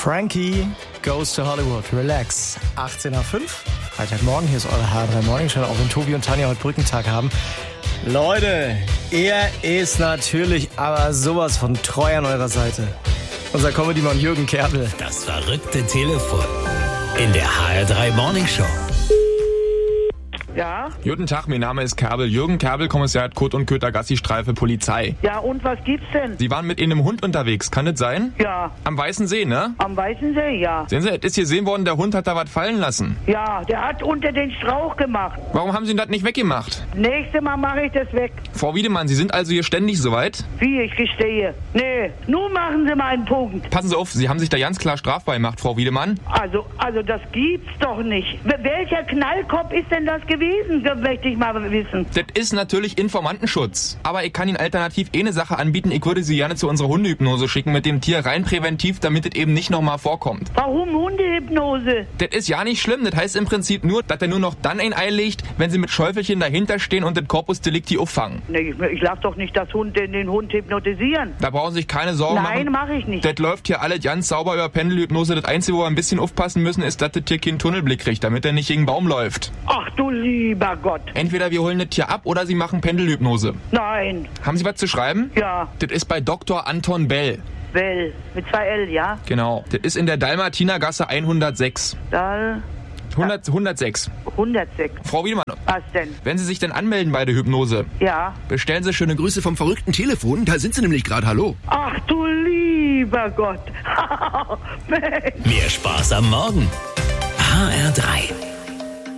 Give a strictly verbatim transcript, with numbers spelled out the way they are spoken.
Frankie Goes to Hollywood. Relax. achtzehn Uhr fünf. Freitagmorgen. Hier ist eure H drei Morning Show. Auch wenn Tobi und Tanja heute Brückentag haben. Leute, er ist natürlich aber sowas von treu an eurer Seite. Unser Comedy-Mann Jürgen Kerbel. Das verrückte Telefon in der H R drei Morning Show. Ja? Guten Tag, mein Name ist Kerbel. Jürgen Kerbel, Kommissariat Kot- und Köter-Gassi-Streife, Polizei. Ja, und was gibt's denn? Sie waren mit einem Hund unterwegs, kann das sein? Ja. Am Weißen See, ne? Am Weißen See, ja. Sehen Sie, es ist gesehen worden, der Hund hat da was fallen lassen. Ja, der hat unter den Strauch gemacht. Warum haben Sie ihn das nicht weggemacht? Nächstes Mal mache ich das weg. Frau Wiedemann, Sie sind also hier ständig soweit? Wie, ich gestehe. Nee, nun machen Sie mal einen Punkt. Passen Sie auf, Sie haben sich da ganz klar strafbar gemacht, Frau Wiedemann. Also, also das gibt's doch nicht. W- welcher Knallkopf ist denn das gewesen, das möchte ich mal wissen. Das ist natürlich Informantenschutz. Aber ich kann Ihnen alternativ eh eine Sache anbieten. Ich würde Sie gerne zu unserer Hundehypnose schicken mit dem Tier rein präventiv, damit es eben nicht nochmal vorkommt. Warum Hundehypnose? Das ist ja nicht schlimm. Das heißt im Prinzip nur, dass er nur noch dann ein Ei legt, wenn Sie mit Schäufelchen dahinter stehen und den Corpus Delicti auffangen. Nee, ich, ich lass doch nicht das Hund, den, den Hund hypnotisieren. Da brauchen Sie sich keine Sorgen Nein, machen. mache ich nicht. Das läuft hier alles ganz sauber über Pendelhypnose. Das Einzige, wo wir ein bisschen aufpassen müssen, ist, dass das Tier keinen Tunnelblick kriegt, damit er nicht gegen den Baum läuft. Ach du lieber Gott. Entweder wir holen das Tier ab oder Sie machen Pendelhypnose. Nein. Haben Sie was zu schreiben? Ja. Das ist bei Doktor Anton Bell. Well. Mit zwei L, ja? Genau. Das ist in der Dalmatinergasse hundertsechs. Da hundert, hundertsechs. hundertsechs. Frau Wiedemann, Was denn? wenn Sie sich denn anmelden bei der Hypnose, Ja. bestellen Sie schöne Grüße vom verrückten Telefon. Da sind Sie nämlich gerade. Hallo. Ach du lieber Gott. Mensch. Mehr Spaß am Morgen. H R drei.